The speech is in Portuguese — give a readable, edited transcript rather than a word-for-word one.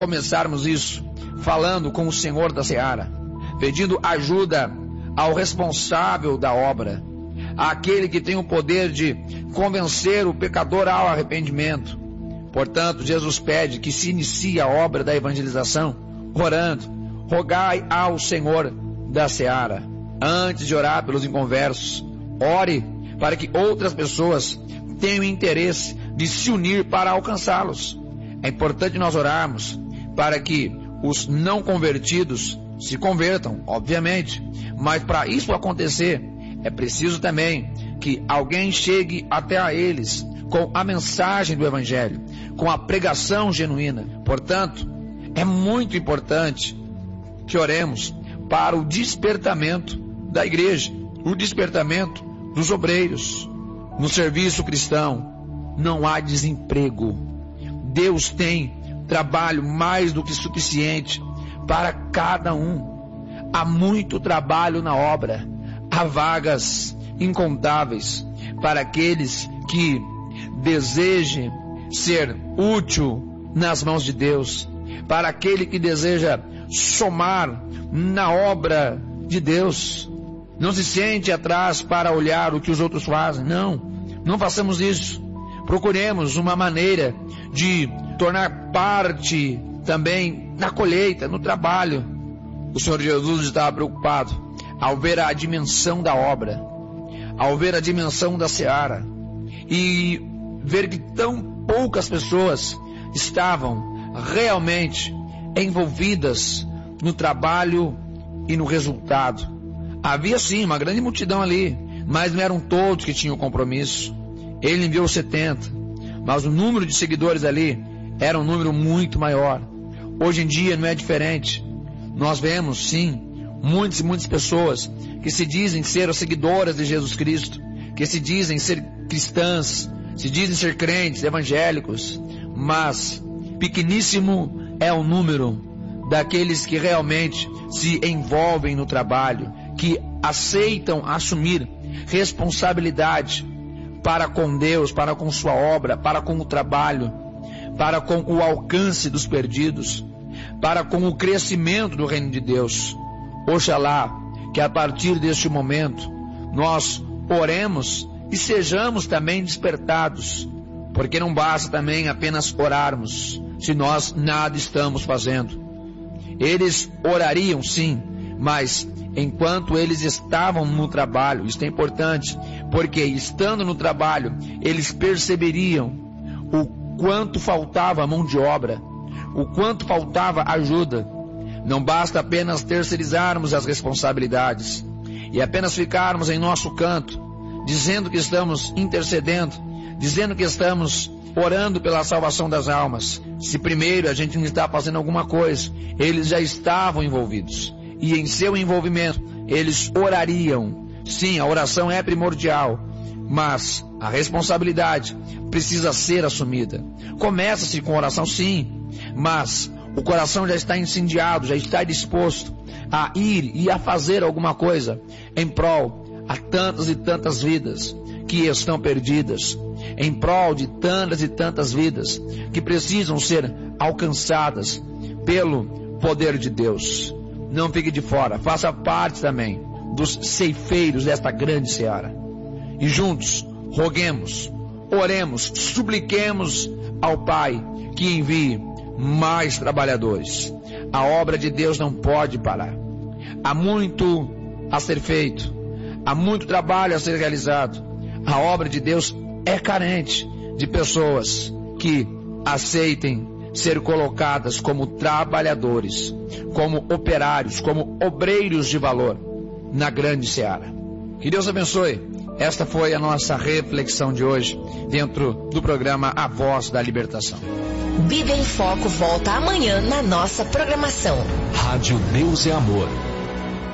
começarmos isso falando com o Senhor da seara, pedindo ajuda ao responsável da obra, àquele que tem o poder de convencer o pecador ao arrependimento. Portanto, Jesus pede que se inicie a obra da evangelização orando: rogai ao Senhor da seara. Antes de orar pelos inconversos, ore para que outras pessoas tenham interesse de se unir para alcançá-los. É importante nós orarmos para que os não convertidos se convertam, obviamente, mas para isso acontecer, é preciso também que alguém chegue até a eles com a mensagem do Evangelho, com a pregação genuína. Portanto, é muito importante que oremos para o despertamento da igreja, o despertamento dos obreiros. No serviço cristão não há desemprego. Deus tem trabalho mais do que suficiente para cada um. Há muito trabalho na obra. Há vagas incontáveis para aqueles que desejem ser útil nas mãos de Deus, para aquele que deseja somar na obra de Deus. Não se sente atrás para olhar o que os outros fazem. Não façamos isso. Procuremos uma maneira de tornar parte também na colheita, no trabalho. O Senhor Jesus estava preocupado ao ver a dimensão da obra, ao ver a dimensão da seara e ver que tão poucas pessoas estavam realmente envolvidas no trabalho e no resultado. Havia sim uma grande multidão ali, mas não eram todos que tinham compromisso. Ele enviou 70, mas o número de seguidores ali era um número muito maior. Hoje em dia não é diferente. Nós vemos sim muitas e muitas pessoas que se dizem ser seguidoras de Jesus Cristo, que se dizem ser cristãs, se dizem ser crentes, evangélicos, mas pequeníssimo é o número daqueles que realmente se envolvem no trabalho, que aceitam assumir responsabilidade para com Deus, para com sua obra, para com o trabalho, para com o alcance dos perdidos, para com o crescimento do reino de Deus. Oxalá que a partir deste momento nós oremos e sejamos também despertados, porque não basta também apenas orarmos se nós nada estamos fazendo. Eles orariam sim, mas enquanto eles estavam no trabalho, isso é importante, porque estando no trabalho, eles perceberiam o quanto faltava mão de obra, o quanto faltava ajuda. Não basta apenas terceirizarmos as responsabilidades e apenas ficarmos em nosso canto, dizendo que estamos intercedendo, dizendo que estamos orando pela salvação das almas. Se primeiro a gente não está fazendo alguma coisa, eles já estavam envolvidos. E em seu envolvimento, eles orariam. Sim, a oração é primordial, mas a responsabilidade precisa ser assumida. Começa-se com oração, sim, mas o coração já está incendiado, já está disposto a ir e a fazer alguma coisa em prol a tantas e tantas vidas que estão perdidas, em prol de tantas e tantas vidas que precisam ser alcançadas pelo poder de Deus. Não fique de fora, faça parte também dos ceifeiros desta grande seara. E juntos, roguemos, oremos, supliquemos ao Pai que envie mais trabalhadores. A obra de Deus não pode parar. Há muito a ser feito, há muito trabalho a ser realizado. A obra de Deus é carente de pessoas que aceitem ser colocadas como trabalhadores, como operários, como obreiros de valor na grande seara. Que Deus abençoe. Esta foi a nossa reflexão de hoje dentro do programa A Voz da Libertação. Bíblia em Foco volta amanhã na nossa programação. Rádio Deus é Amor.